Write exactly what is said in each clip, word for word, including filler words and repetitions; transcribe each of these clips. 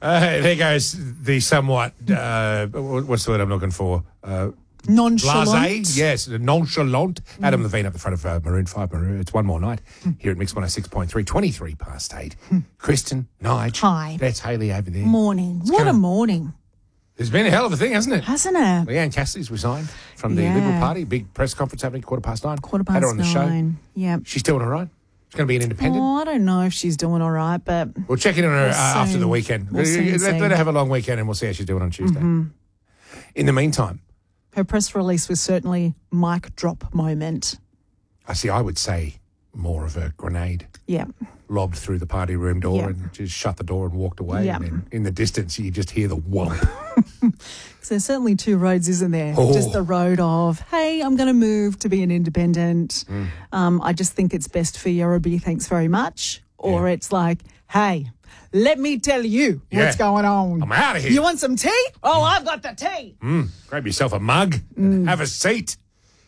Uh, there goes the somewhat, uh, what's the word I'm looking for? Uh, Nonchalant. Blasé, yes, nonchalant. Mm. Adam Levine up the front of uh, Maroon five. Maroon. It's one more night mm. here at Mix one oh six point three, twenty-three past eight. Mm. Kristen, Nige. Hi. That's Hayley over there. Morning. It's what kinda, a morning. There's been a hell of a thing, hasn't it? Hasn't it? Leanne Cassidy's resigned from the yeah. Liberal Party. Big press conference happening quarter past nine. Quarter past Had her on the nine. show. Yeah. She's doing all right. She's going to be an independent. Oh, I don't know if she's doing all right, but... We'll check in on her we'll uh, after the weekend. We'll let, let her have a long weekend and we'll see how she's doing on Tuesday. Mm-hmm. In the meantime... Her press release was certainly mic drop moment. I see, I would say more of a grenade. Yeah. Lobbed through the party room door yeah. and just shut the door and walked away. Yeah. And then in the distance, you just hear the whomp. Because there's certainly two roads, isn't there? Oh. Just the road of, hey, I'm going to move to be an independent. Mm. Um, I just think it's best for Yorubee, thanks very much. Or yeah. it's like, hey, let me tell you yeah. what's going on. I'm out of here. You want some tea? Oh, I've got the tea. Mm. Grab yourself a mug and mm. have a seat.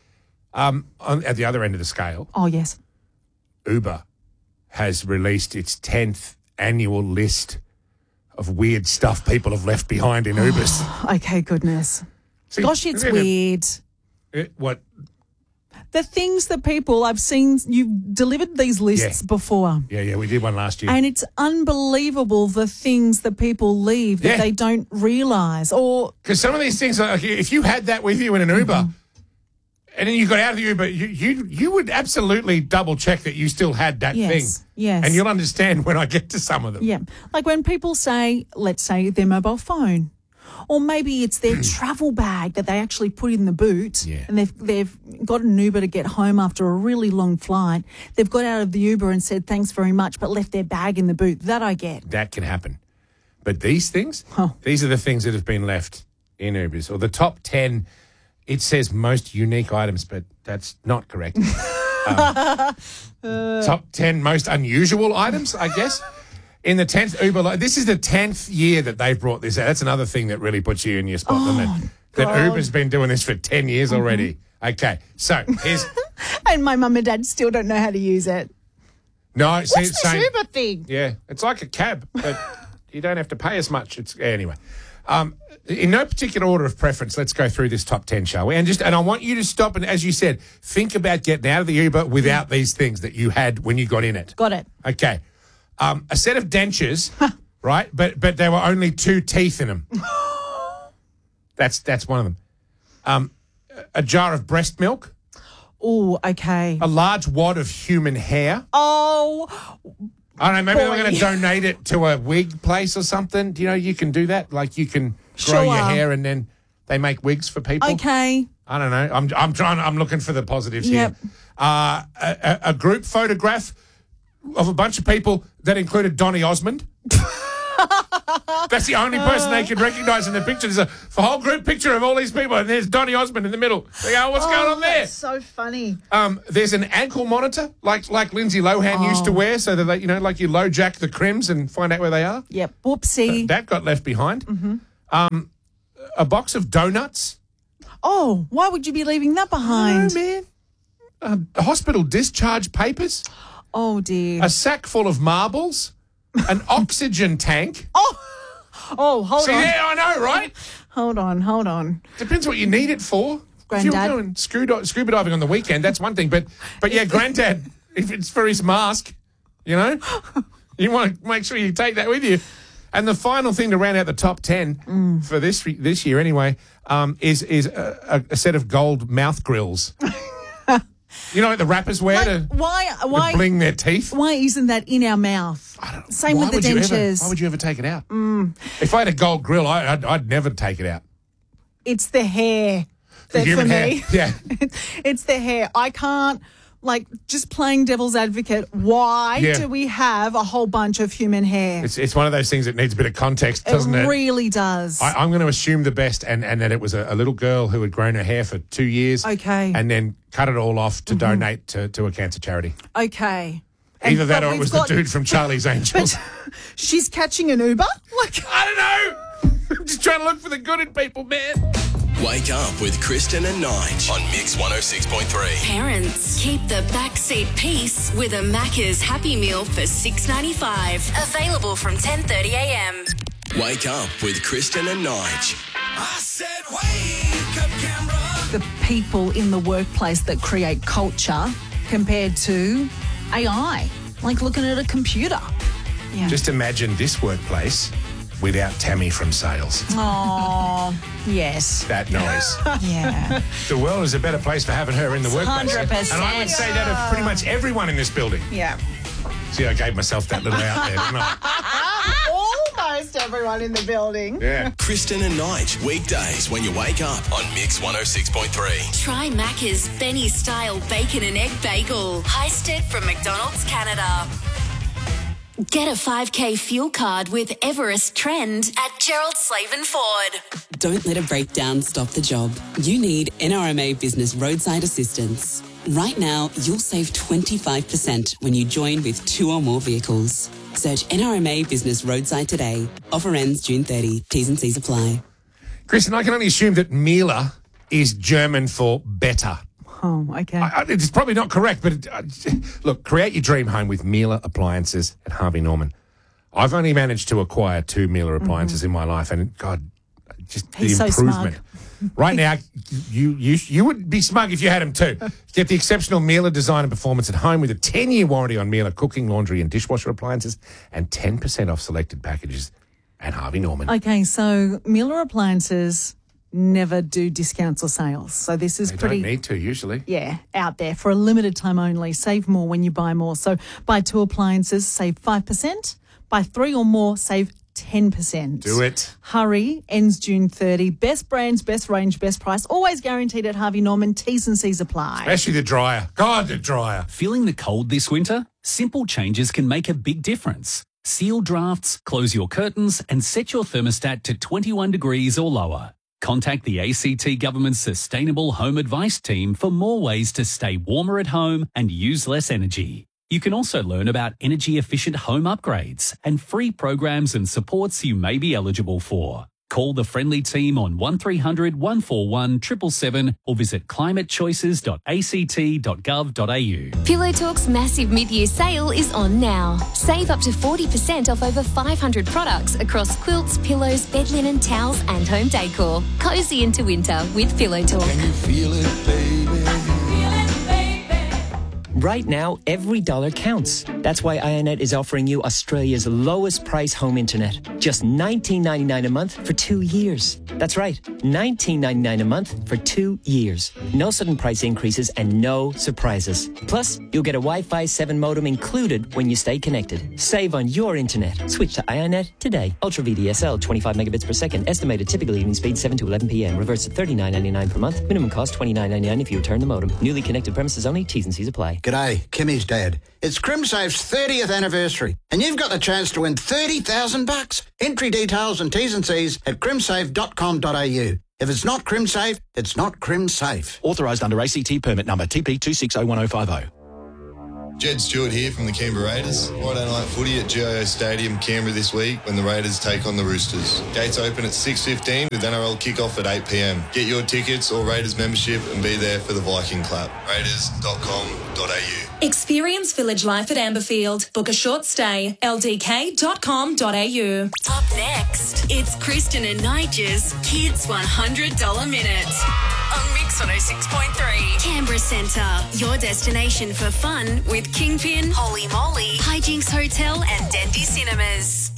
Um, on, at the other end of the scale. Oh, yes. Uber has released its tenth annual list of weird stuff people have left behind in Ubers. Okay, goodness. See, Gosh, it's it, weird. It, what? The things that people, I've seen, you've delivered these lists yeah. before. Yeah, yeah, we did one last year. And it's unbelievable the things that people leave that yeah. they don't realise. Or because some of these things, like, if you had that with you in an Uber, mm-hmm. and then you got out of the Uber, you, you you would absolutely double check that you still had that yes, thing. Yes. And you'll understand when I get to some of them. Yeah. Like when people say, let's say their mobile phone. Or maybe it's their travel bag that they actually put in the boot yeah. and they've they've got an Uber to get home after a really long flight. They've got out of the Uber and said thanks very much but left their bag in the boot. That I get. That can happen. But these things, oh. these are the things that have been left in Ubers. Or the top ten, it says most unique items, but that's not correct. um, uh. Top ten most unusual items, I guess. In the tenth Uber, this is the tenth year that they've brought this out. That's another thing that really puts you in your spot, oh, doesn't it? That God. Uber's been doing this for ten years mm-hmm. already. Okay, so here's... and my mum and dad still don't know how to use it. No, see, What's this same, Uber thing? Yeah, it's like a cab, but you don't have to pay as much. It's Anyway, um, in no particular order of preference, let's go through this top ten, shall we? And just and I want you to stop and, as you said, think about getting out of the Uber without these things that you had when you got in it. Got it. Okay. Um, a set of dentures, right? But but there were only two teeth in them. that's that's one of them. Um, a jar of breast milk. Oh, okay. A large wad of human hair. Oh, I don't know. Maybe boy. we're going to donate it to a wig place or something. Do you know you can do that? Like you can grow sure. your hair and then they make wigs for people. Okay. I don't know. I'm I'm trying. I'm looking for the positives yep. here. Uh, a, a, a group photograph of a bunch of people that included Donny Osmond. That's the only person they could recognise in the picture. There's a, a whole group picture of all these people, and there's Donny Osmond in the middle. They go, what's oh, going on there? That's so funny. Um, there's an ankle monitor, like like Lindsay Lohan oh. used to wear, so that they, you know, like you low jack the crims and find out where they are. Yep. Whoopsie. So that got left behind. Mm-hmm. Um, a box of donuts. Oh, why would you be leaving that behind? No, man. Uh, hospital discharge papers. Oh, dear. A sack full of marbles. An oxygen tank. Oh, oh, hold See on. See there, I know, right? Hold on, hold on. Depends what you need it for. Granddad. If you're doing scuba, scuba diving on the weekend, that's one thing. But, but yeah, Granddad, if it's for his mask, you know, you want to make sure you take that with you. And the final thing to round out the top ten mm. for this this year, anyway, um, is is a, a set of gold mouth grills. You know what the rappers wear like, to, why, why, to bling their teeth? Why isn't that in our mouth? I don't, Same with the dentures. Ever, why would you ever take it out? Mm. If I had a gold grill, I, I'd, I'd never take it out. It's the hair. The that human for hair. Me. Yeah. It's the hair. I can't, like, just playing devil's advocate, why yeah. do we have a whole bunch of human hair? It's it's one of those things that needs a bit of context, doesn't it? It really does. I, I'm going to assume the best, and, and that it was a, a little girl who had grown her hair for two years. Okay. And then cut it all off to mm-hmm. donate to, to a cancer charity. Okay. Either and, that or it was got, the dude from Charlie's Angels. She's catching an Uber? Like I don't know. I'm just trying to look for the good in people, man. Wake up with Kristen and Nige on Mix one oh six point three. Parents, keep the backseat peace with a Macca's Happy Meal for six ninety-five. Available from ten thirty a m. Wake up with Kristen and Nige. I said wake up, Canberra. The people in the workplace that create culture compared to A I, like looking at a computer. Yeah. Just imagine this workplace without Tammy from sales. Oh, yes. That noise. Yeah. The world is a better place for having her in the workplace. one hundred percent. And I would say that of pretty much everyone in this building. Yeah. See, I gave myself that little out there, didn't I? Almost everyone in the building. Yeah. Kristen and Nige, weekdays when you wake up on Mix one oh six point three. Try Macca's Benny-style bacon and egg bagel. Heisted from McDonald's Canada. Get a five K fuel card with Everest Trend at Gerald Slaven Ford. Don't let a breakdown stop the job. You need N R M A Business Roadside Assistance. Right now, you'll save twenty-five percent when you join with two or more vehicles. Search N R M A Business Roadside today. Offer ends June thirtieth. T's and C's apply. Kristen, I can only assume that Miele is German for better. Oh, okay. I, I, it's probably not correct, but it, uh, look, create your dream home with Miele Appliances at Harvey Norman. I've only managed to acquire two Miele appliances mm-hmm. in my life, and God, just He's the so improvement. smug. Right now, you you you would be smug if you had them too. Get the exceptional Miele design and performance at home with a ten-year warranty on Miele cooking, laundry, and dishwasher appliances, and ten percent off selected packages at Harvey Norman. Okay, so Miele Appliances never do discounts or sales. So this is They pretty... don't need to usually. Yeah, out there for a limited time only. Save more when you buy more. So buy two appliances, save five percent. Buy three or more, save ten percent. Do it. Hurry, ends June thirtieth. Best brands, best range, best price. Always guaranteed at Harvey Norman. T's and C's apply. Especially the dryer. God, the dryer. Feeling the cold this winter? Simple changes can make a big difference. Seal drafts, close your curtains, and set your thermostat to twenty-one degrees or lower. Contact the A C T Government's Sustainable Home Advice Team for more ways to stay warmer at home and use less energy. You can also learn about energy-efficient home upgrades and free programs and supports you may be eligible for. Call the friendly team on one three hundred, one four one, seven seven seven or visit climate choices dot a c t dot gov dot a u. Pillow Talk's massive mid-year sale is on now. Save up to forty percent off over five hundred products across quilts, pillows, bed linen, towels and home decor. Cozy into winter with Pillow Talk. Can you feel it, baby? Right now, every dollar counts. That's why Ionet is offering you Australia's lowest price home internet. Just nineteen ninety-nine a month for two years. That's right, nineteen ninety-nine a month for two years. No sudden price increases and no surprises. Plus, you'll get a Wi-Fi seven modem included when you stay connected. Save on your internet. Switch to Ionet today. Ultra V D S L, twenty-five megabits per second. Estimated typical evening speed seven to eleven p.m. Reverse at thirty-nine ninety-nine per month. Minimum cost twenty-nine ninety-nine if you return the modem. Newly connected premises only. T's and C's apply. G'day, Kimmy's dad. It's CrimSafe's thirtieth anniversary, and you've got the chance to win thirty thousand bucks. Entry details and T's and C's at crimsafe dot com dot a u. If it's not CrimSafe, it's not CrimSafe. Authorised under A C T permit number T P two six zero one zero five zero. Jed Stewart here from the Canberra Raiders. Friday night footy at G I O Stadium, Canberra this week when the Raiders take on the Roosters. Gates open at six fifteen with N R L kickoff at eight p.m. Get your tickets or Raiders membership and be there for the Viking clap. raiders dot com dot a u. Experience village life at Amberfield. Book a short stay. l d k dot com dot a u. Up next, it's Kristen and Nigel's Kids one hundred dollars Minute on Mix one oh six point three. Canberra Centre, your destination for fun with Kingpin, Holy Moly, Hijinks Hotel and Dendy Cinemas.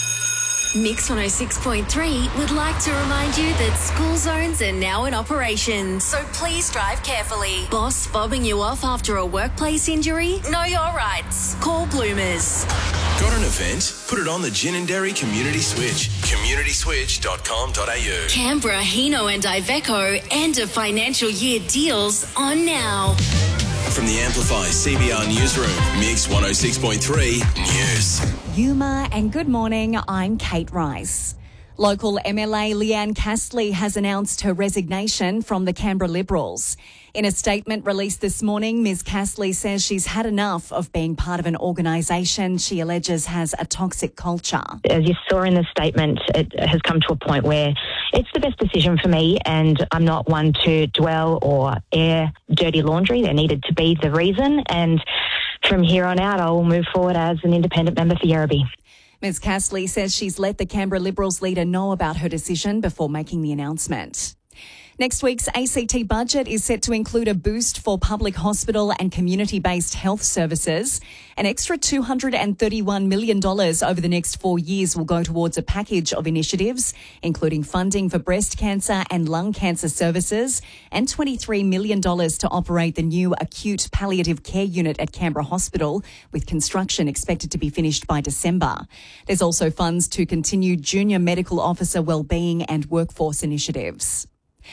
Mix one oh six point three would like to remind you that school zones are now in operation, so please drive carefully. Boss fobbing you off after a workplace injury? Know your rights. Call Bloomers. Got an event? Put it on the Gin and Dairy Community Switch. community switch dot com dot a u. Canberra, Hino and Iveco end of financial year deals on now. From the Amplify C B R Newsroom, Mix one oh six point three News. Yuma and good morning, I'm Kate Rice. Local M L A Leanne Castley has announced her resignation from the Canberra Liberals. In a statement released this morning, Miz Castley says she's had enough of being part of an organisation she alleges has a toxic culture. As you saw in the statement, it has come to a point where it's the best decision for me, and I'm not one to dwell or air dirty laundry. There needed to be the reason, and from here on out, I will move forward as an independent member for Yarrabee. Ms Castley says she's let the Canberra Liberals leader know about her decision before making the announcement. Next week's A C T budget is set to include a boost for public hospital and community-based health services. An extra two hundred thirty-one million dollars over the next four years will go towards a package of initiatives, including funding for breast cancer and lung cancer services, and twenty-three million dollars to operate the new acute palliative care unit at Canberra Hospital, with construction expected to be finished by December. There's also funds to continue junior medical officer wellbeing and workforce initiatives.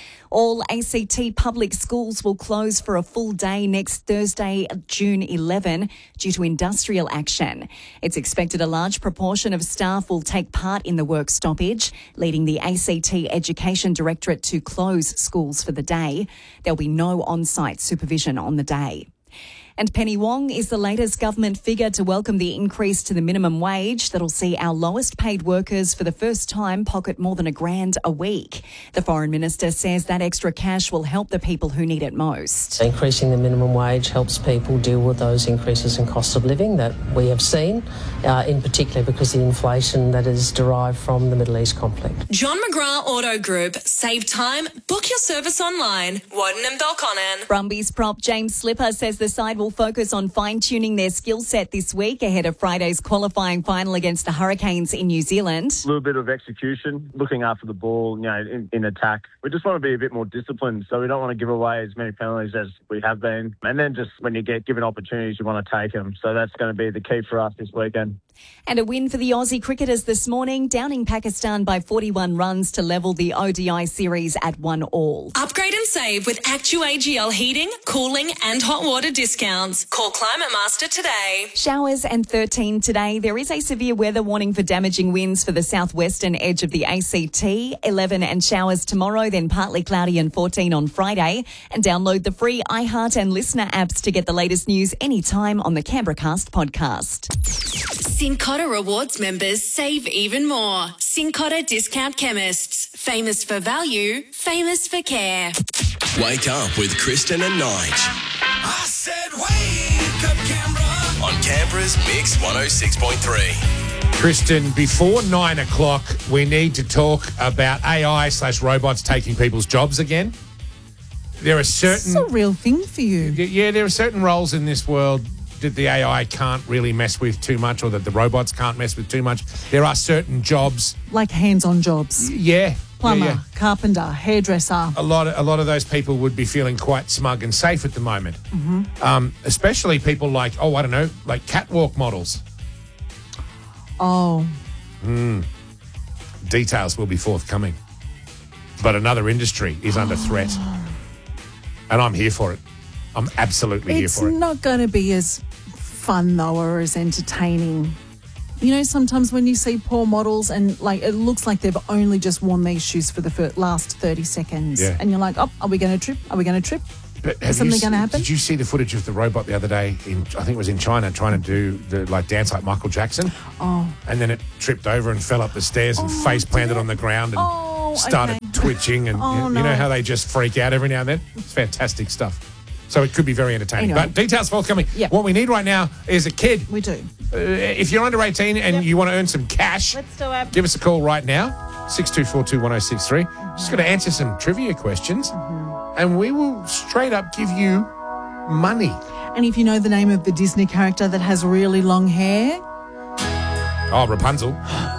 All A C T public schools will close for a full day next Thursday, June eleventh, due to industrial action. It's expected a large proportion of staff will take part in the work stoppage, leading the A C T Education Directorate to close schools for the day. There'll be no on-site supervision on the day. And Penny Wong is the latest government figure to welcome the increase to the minimum wage that'll see our lowest paid workers for the first time pocket more than a grand a week. The Foreign Minister says that extra cash will help the people who need it most. Increasing the minimum wage helps people deal with those increases in cost of living that we have seen, uh, in particular because of the inflation that is derived from the Middle East conflict. John McGrath Auto Group. Save time. Book your service online. Woden and Belconnen. Brumbies prop James Slipper says the side will focus on fine-tuning their skill set this week ahead of Friday's qualifying final against the Hurricanes in New Zealand. A little bit of execution, looking after the ball, you know, in, in attack. We just want to be a bit more disciplined, so we don't want to give away as many penalties as we have been. And then just when you get given opportunities, you want to take them. So that's going to be the key for us this weekend. And a win for the Aussie cricketers this morning, downing Pakistan by forty-one runs to level the O D I series at one all. Upgrade and save with Actu A G L heating, cooling and hot water discounts. Call Climate Master today. Showers and thirteen today. There is a severe weather warning for damaging winds for the southwestern edge of the A C T. eleven and showers tomorrow, then partly cloudy and fourteen on Friday. And download the free iHeart and Listener apps to get the latest news anytime on the Canberra Cast podcast. Cincotta Rewards members save even more. Cincotta Discount Chemists. Famous for value, famous for care. Wake up with Kristen and Nige. I said wake up, Canberra. On Canberra's Mix one oh six point three. Kristen, before nine o'clock, we need to talk about A I slash robots taking people's jobs again. There are certain... It's a real thing for you. Yeah, there are certain roles in this world that the A I can't really mess with too much, or that the robots can't mess with too much. There are certain jobs... Like hands-on jobs. Yeah. Plumber, yeah, yeah. carpenter, hairdresser. A lot, of, a lot of those people would be feeling quite smug and safe at the moment. Mm-hmm. Um, especially people like, oh, I don't know, like catwalk models. Oh. Mm. Details will be forthcoming. But another industry is under threat. And I'm here for it. I'm absolutely here It's for it. not going to be as fun, though, or as entertaining. You know, sometimes when you see poor models and, like, it looks like they've only just worn these shoes for the fir- last thirty seconds. Yeah. And you're like, oh, are we going to trip? Are we going to trip? But Is something going to happen? Did you see the footage of the robot the other day? In I think it was in China, trying to do the like dance like Michael Jackson. Oh. And then it tripped over and fell up the stairs and Oh, face planted dear. on the ground and Oh, started okay. twitching. And Oh, you, you no. know how they just freak out every now and then? It's fantastic stuff. So it could be very entertaining. Anyway. But details forthcoming. Yep. What we need right now is a kid. We do. Uh, if you're under eighteen and Yep. you want to earn some cash, Let's do it. give us a call right now. six two four two one oh six three. Just going to answer some trivia questions. Mm-hmm. And we will straight up give you money. And if you know the name of the Disney character that has really long hair Oh, Rapunzel.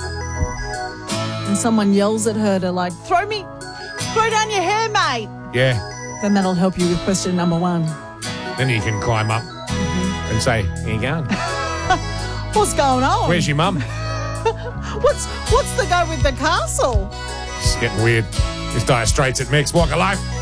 and someone yells at her to, like, throw me, throw down your hair, mate, Yeah. then that'll help you with question number one. Then you can climb up Mm-hmm. and say, here you going? What's going on? Where's your mum? What's what's the go with the castle? It's getting weird. It's Dire Straits at Mix. Walk of Life.